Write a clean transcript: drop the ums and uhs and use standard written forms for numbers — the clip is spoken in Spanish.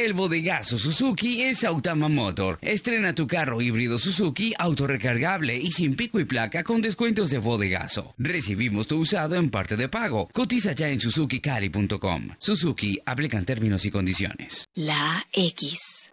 El bodegazo Suzuki es Autama Motor. Estrena tu carro híbrido Suzuki autorrecargable y sin pico y placa con descuentos de bodegazo. Recibimos tu usado en parte de pago. Cotiza ya en suzukicali.com. Suzuki, aplican términos y condiciones. La X.